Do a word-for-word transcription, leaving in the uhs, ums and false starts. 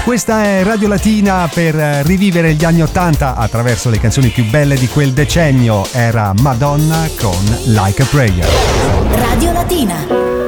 Questa è Radio Latina per rivivere gli anni ottanta attraverso le canzoni più belle di quel decennio. Era Madonna con Like a Prayer. Radio Latina.